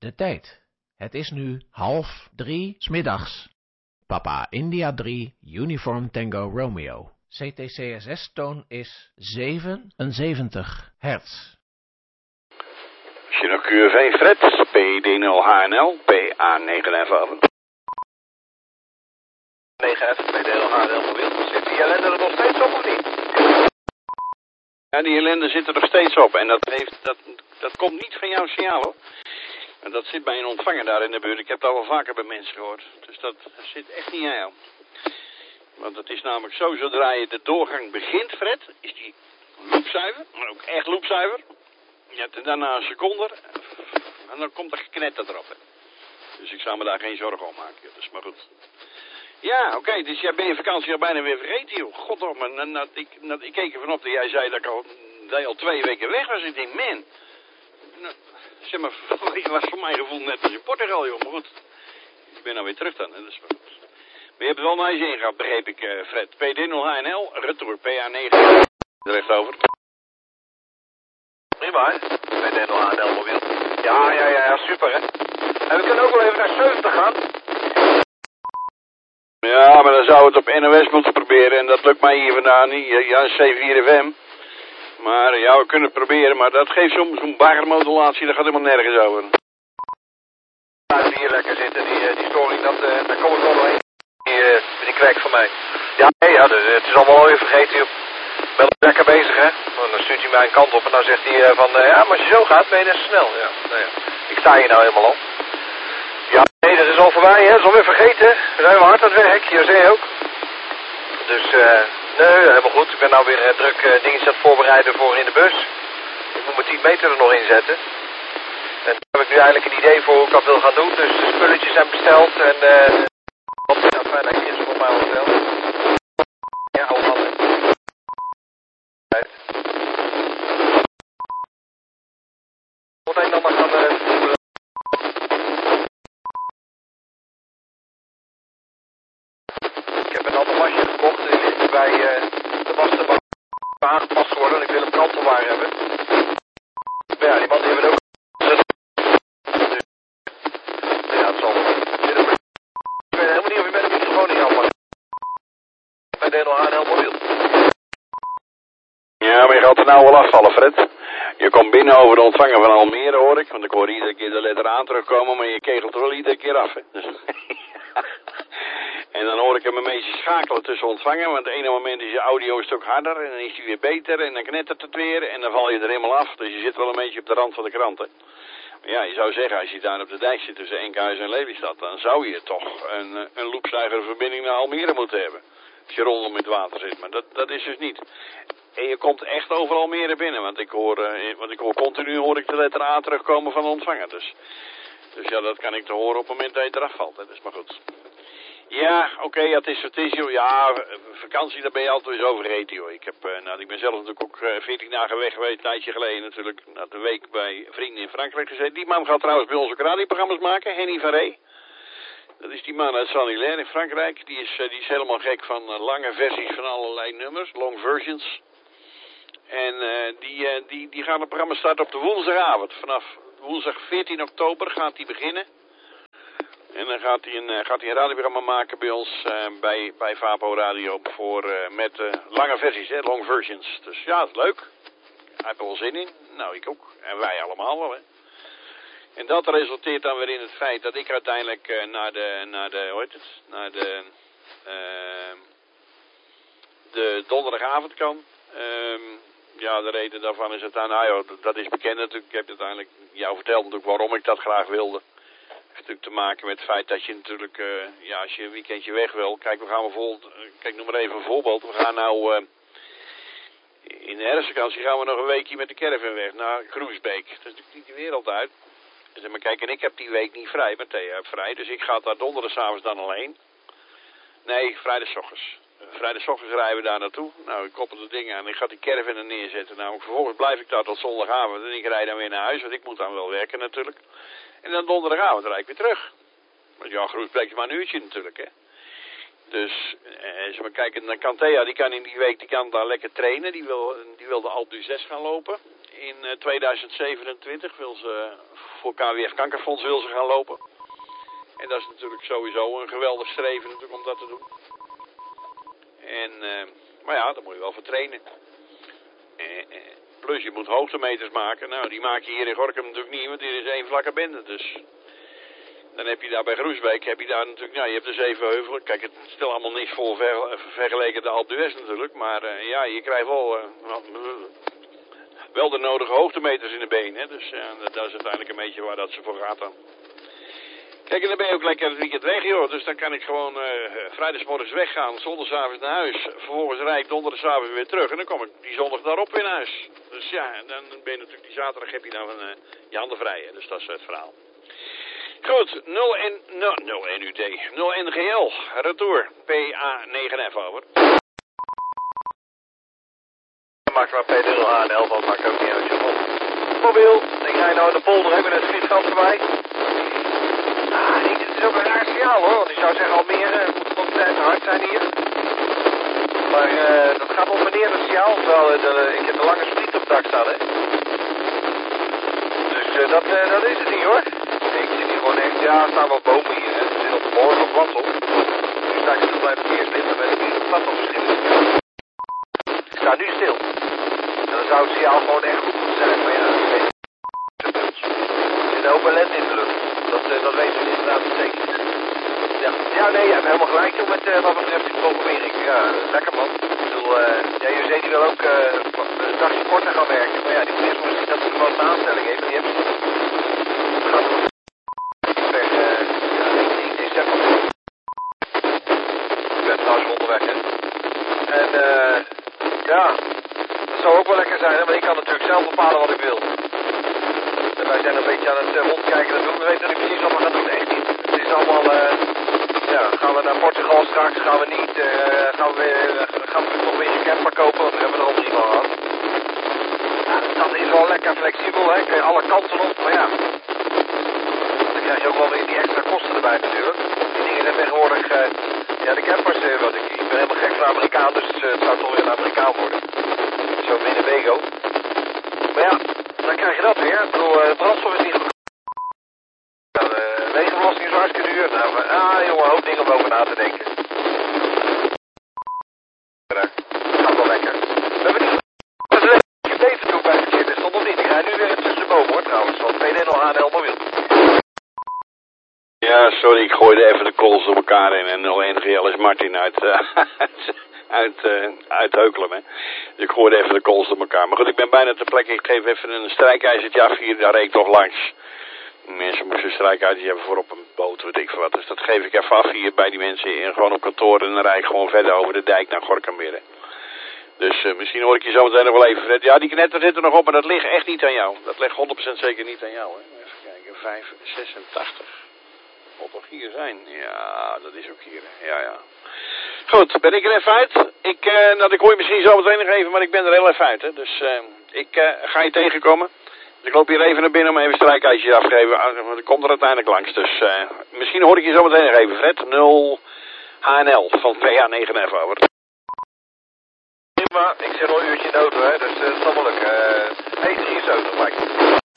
De tijd. Het is nu 2:30 's middags. Papa India 3, Uniform Tango Romeo. CTCSS-toon is 77 hertz. Chinook QV Fred, PD0HNL, PA9F. 9F, PD0HNL mobiel. Zit die ellende er nog steeds op of niet? Ja, die ellende zit er nog steeds op en dat komt niet van jouw signaal hoor. En dat zit bij een ontvanger daar in de buurt. Ik heb het al wel vaker bij mensen gehoord. Dus dat zit echt niet aan jou. Want het is namelijk zo, zodra je de doorgang begint, Fred, is die loopzuiver, maar ook echt loopzuiver. Je hebt er daarna een seconde en dan komt er geknetter erop. Hè. Dus ik zou me daar geen zorgen om maken. Dat is maar goed. Ja, oké, dus jij bent je vakantie al bijna weer vergeten, joh. Goddomme, ik keek ervan op dat jij zei dat je al 2 weken weg was. Ik denk, man, zeg maar, je was voor mijn gevoel net als in Portugal, joh. Maar goed, ik ben nou weer terug dan, hè. Dat is maar goed. Maar je hebt het wel naar je zin gehad, begreep ik, Fred. PD0HNL, retour, PA9. Recht over. Prima, hè? PD0HNL mobiel. Ja, super, hè? En we kunnen ook wel even naar 70 gaan. Ja, maar dan zou het op NOS moeten proberen en dat lukt mij hier vandaan niet. Ja, C4FM. Maar ja, we kunnen het proberen, maar dat geeft zo'n baggermodulatie, dat gaat helemaal nergens over. Laten we hier lekker zitten, die storing, daar kom ik wel doorheen. Die kwek van mij. Ja, het is allemaal alweer vergeten, joh. Ik ben lekker bezig, hè. Dan stuurt hij mij een kant op en dan zegt hij van, ja, maar als je zo gaat, ben je net zo snel. Ja, nou ja. Ik sta hier nou helemaal al. Ja, nee, dat is al voorbij, hè. Dat is alweer vergeten. We zijn wel hard aan het werk, hier zie je ook. Dus, nee, helemaal goed. Ik ben nou weer druk dingetjes aan het voorbereiden voor in de bus. Ik moet mijn 10 meter er nog in zetten. En daar heb ik nu eigenlijk een idee voor hoe ik dat wil gaan doen. Dus de spulletjes zijn besteld en wat is nou fijn dat je is voor mij hotel. Ja, al hadden. Wat een dan gaan ik heb een ander wasje gekocht. Die ligt bij de wasbak aangepast worden. Ik wil hem kant-en-klaar hebben. Maar ja, die man die hebben ook. Ja, het zal wel. Ik weet helemaal niet of je met de microfoon niet aanpakt. Bij DNL mobiel. Ja, maar je gaat er nou wel afvallen, Fred. Je komt binnen over de ontvanger van Almere, hoor ik. Want ik hoor iedere keer de letter A terugkomen, maar je kegelt er wel iedere keer af, hè. Dus en dan hoor ik hem een beetje schakelen tussen ontvangen, want het ene moment is je audio een stuk harder en dan is die weer beter en dan knettert het weer en dan val je er helemaal af. Dus je zit wel een beetje op de rand van de krant, hè. Maar ja, je zou zeggen, als je daar op de dijk zit tussen Enkhuizen en Lelystad, dan zou je toch een loopzuigerverbinding naar Almere moeten hebben. Als je rondom het water zit, maar dat is dus niet. En je komt echt overal Almere binnen, want ik hoor continu de letter A terugkomen van de ontvanger. Dus ja, dat kan ik te horen op het moment dat je eraf valt, hè. Dat is maar goed. Ja, oké, het is joh. Ja, vakantie, daar ben je altijd weer zo vergeten, joh. Ik ben zelf natuurlijk ook 14 dagen weg geweest, een tijdje geleden natuurlijk. Na de week bij vrienden in Frankrijk gezeten. Die man gaat trouwens bij ons ook radioprogramma's maken, Henny van Ree. Dat is die man uit Saint-Hilaire in Frankrijk. Die is helemaal gek van lange versies van allerlei nummers, long versions. En die gaan het programma starten op de woensdagavond. Vanaf woensdag 14 oktober gaat hij beginnen. En dan gaat hij een radioprogramma maken bij ons, bij Vapo Radio, met lange versies, hè, long versions. Dus ja, dat is leuk. Hij heeft er wel zin in. Nou, ik ook. En wij allemaal wel, hè. En dat resulteert dan weer in het feit dat ik uiteindelijk naar de donderdagavond kan. Ja, de reden daarvan is het dat is bekend natuurlijk. Ik heb uiteindelijk jou verteld natuurlijk waarom ik dat graag wilde. Het heeft natuurlijk te maken met het feit dat je natuurlijk, als je een weekendje weg wil. Kijk, noem maar even een voorbeeld. We gaan nou, in de herfstvakantie gaan we nog een weekje met de caravan weg naar Groesbeek. Dat is natuurlijk niet de wereld uit. Dus maar kijk, en ik heb die week niet vrij, maar Thea heeft vrij. Dus ik ga daar donderdagavond dan alleen. Nee, vrijdagochtends. Vrijdagochtends rijden we daar naartoe. Nou, ik koppel de dingen aan. Ik ga die caravan er neerzetten. Nou, vervolgens blijf ik daar tot zondagavond. En ik rijd dan weer naar huis, want ik moet dan wel werken natuurlijk. En dan donderdagavond rijd ik weer terug. Want ja, Groesbeek is maar een uurtje natuurlijk, hè. Dus, als we kijken, dan kan Thea, die kan in die week daar lekker trainen. Die wil de Alpe d'Huez gaan lopen in 2027 wil ze voor KWF Kankerfonds wil ze gaan lopen. En dat is natuurlijk sowieso een geweldig streven natuurlijk om dat te doen. En, maar ja, daar moet je wel voor trainen. Plus je moet hoogtemeters maken. Nou, die maak je hier in Gorinchem natuurlijk niet, want hier is één vlakke bende. Dus dan heb je daar bij Groesbeek, heb je daar natuurlijk, ja, je hebt de 7 heuvelen. Kijk, het stelt allemaal niks voor vergeleken de Alpe d'Huez natuurlijk. Maar ja, je krijgt wel de nodige hoogtemeters in de been. Hè? Dus dat is uiteindelijk een beetje waar dat ze voor gaat dan. Kijk, en dan ben je ook lekker het weekend weg, joh. Dus dan kan ik gewoon vrijdagsmorgens weggaan, zondagsavonds naar huis. Vervolgens rijd ik donderdagavond weer terug. En dan kom ik die zondag daarop weer naar huis. Dus ja, en dan ben je natuurlijk die zaterdag heb je dan je handen vrij. Hè? Dus dat is het verhaal. Goed, 0 NUT, 0 NGL, retour, PA9F over. Maak maar P0H11, wat maakt ook niet uit. Mobiel, ik rij nou in de polder, hebben we net Friesland voorbij. Dit is ook een raar signaal hoor, want ik zou zeggen Almere moet nog te hard zijn hier. Maar dat gaat op meneer het signaal, terwijl ik heb een lange spriet op het dak staan hè. Dus dat is het niet hoor. Ik zit hier gewoon echt, ja, er staan wel bomen hier hè. We zitten op de morgen op Wassel. Nu sta ik stil bij het verkeerslicht, dan ben ik hier op pad op verschillende signaal. Ik sta nu stil. En dan zou het signaal gewoon echt goed moeten zijn, maar ja, dat weet ik. Er zit een hoop ellende in de lucht. Dat weten we inderdaad zeker. Ja, nee, je hebt helemaal gelijk joh, met wat betreft die programmering. Ja, lekker man. Ik bedoel, ja, je die wil ook een dagje korter gaan werken. Maar ja, die moet eerst maar zien dat ze gewoon een aanstelling heeft. Die hebben ze gaat per 1 december. Ik ben trouwens onderweg hè. En ja, dat zou ook wel lekker zijn hè, maar ik kan natuurlijk zelf bepalen wat ik wil. En wij zijn een beetje aan het rondkijken en doen. We weten niet precies wat we gaan doen, echt niet. Het is allemaal, ja, gaan we naar Portugal straks, gaan we niet, gaan we nog weer een camper kopen, want we hebben er al 3 van gehad. Ja, dat is wel lekker flexibel, hè, kun je alle kanten op, maar ja. Dan krijg je ook wel weer die extra kosten erbij natuurlijk. Die dingen zijn tegenwoordig, ja, de campers, wat ik ben helemaal gek van Amerikaan, dus het zou toch weer een Amerikaan worden. Zo Winnebago. Maar ja. Dan krijg je dat weer. Ik bedoel, brandstof is niet goed. Nou, de wegenbelasting is hartstikke duur. Nou, jongen, een hoop dingen om over na te denken. Dat gaat wel lekker. We hebben niet een beter toe bij het verkeer. Dat stond nog niet. Ik ga nu weer tussen de bomen hoor trouwens. Want PD0HNL mobiel. Ja, sorry, ik gooide even de calls door elkaar in. En 0 NGL is Martin uit Heukelum, hè. Dus ik hoorde even de calls door elkaar. Maar goed, ik ben bijna ter plekke. Ik geef even een strijkijzertje af hier. Daar reed ik toch langs. Mensen moesten een strijkijzertje hebben voor op een boot, weet ik veel wat. Dus dat geef ik even af hier bij die mensen. En gewoon op kantoor. En dan rijd ik gewoon verder over de dijk naar Gorinchem weer. Dus misschien hoor ik je zo meteen nog wel even, Fred. Ja, die knetter zit er nog op, maar dat ligt echt niet aan jou. Dat ligt 100% zeker niet aan jou, hè. Even kijken, 586. Moet toch hier zijn? Ja, dat is ook hier. Ja. Goed, ben ik er even uit? Ik hoor je misschien zo meteen nog even, maar ik ben er heel even uit. Hè? Dus ik ga je tegenkomen. Dus ik loop hier even naar binnen om even een strijkijsje af te geven. Want ik kom er uiteindelijk langs. Dus misschien hoor ik je zo meteen nog even, Fred. 0 HNL van PA9F over. Prima, ik zit al een uurtje in de auto, hè, dus dat zal wel lukken. 73, Mike.